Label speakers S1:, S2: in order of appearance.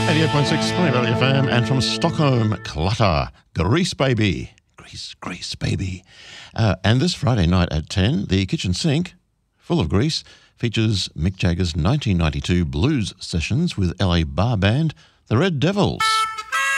S1: 88.6 Plain Valley FM, and from Stockholm, Clutter, Grease Baby. Grease Baby. And this Friday night at 10, the kitchen sink, full of grease, features Mick Jagger's 1992 blues sessions with LA bar band, the Red Devils.